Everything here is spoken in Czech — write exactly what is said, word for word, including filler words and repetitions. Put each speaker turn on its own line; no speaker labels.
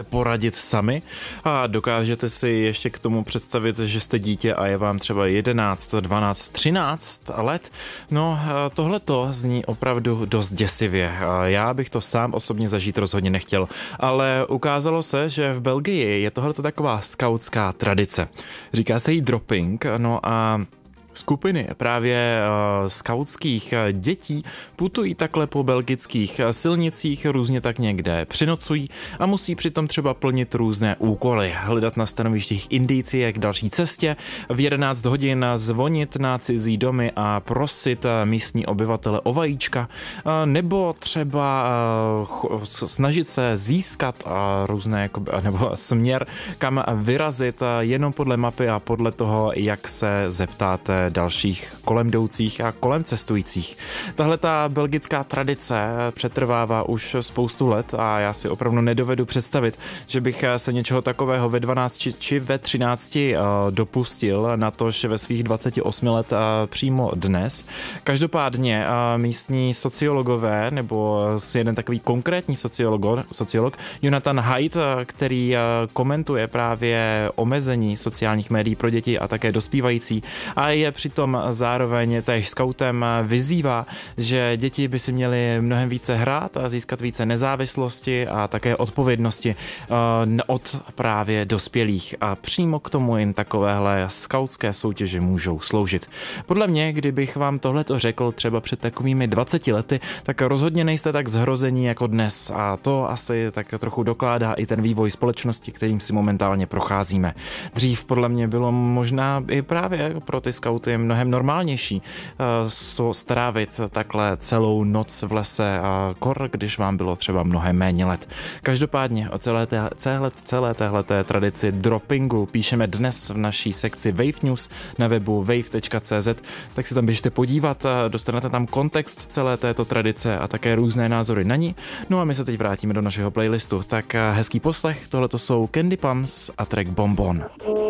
poradit sami a dokážete si ještě k tomu představit, že jste dítě a je vám třeba jedenáct, dvanáct, třináct let. No, tohleto zní opravdu dost děsivě. Já bych to sám osobně zažít rozhodně nechtěl, ale ukázalo se, že v Belgii je tohleto taková skautská tradice. Říká se jí dropping, no a skupiny právě uh, skautských dětí putují takhle po belgických silnicích, různě tak někde přinocují a musí přitom třeba plnit různé úkoly, hledat na stanovištích indicie k další cestě, v jedenáct hodin zvonit na cizí domy a prosit místní obyvatele o vajíčka, uh, nebo třeba uh, snažit se získat uh, různé, jakoby, nebo směr, kam vyrazit uh, jenom podle mapy a podle toho, jak se zeptáte dalších kolem jdoucích a kolem cestujících. Tahle ta belgická tradice přetrvává už spoustu let a já si opravdu nedovedu představit, že bych se něčeho takového ve dvanácti či ve třinácti dopustil, na to, že ve svých dvaceti osmi let přímo dnes. Každopádně místní sociologové, nebo jeden takový konkrétní sociolog, sociolog Jonathan Haidt, který komentuje právě omezení sociálních médií pro děti a také dospívající a je přitom zároveň též skautem, vyzývá, že děti by si měly mnohem více hrát a získat více nezávislosti a také odpovědnosti od právě dospělých a přímo k tomu jim takovéhle skautské soutěže můžou sloužit. Podle mě, kdybych vám tohleto řekl třeba před takovými dvaceti lety, tak rozhodně nejste tak zhrození jako dnes a to asi tak trochu dokládá i ten vývoj společnosti, kterým si momentálně procházíme. Dřív podle mě bylo možná i právě pro ty skauty mnohem normálnější uh, strávit takhle celou noc v lese a kor, když vám bylo třeba mnohem méně let. Každopádně o celé, té, celé, celé téhleté tradici droppingu píšeme dnes v naší sekci Wave News na webu wave tečka cé zet, tak si tam běžte podívat, dostanete tam kontext celé této tradice a také různé názory na ní. No a my se teď vrátíme do našeho playlistu. Tak hezký poslech, tohle to jsou Candy Pumps a track Bonbon.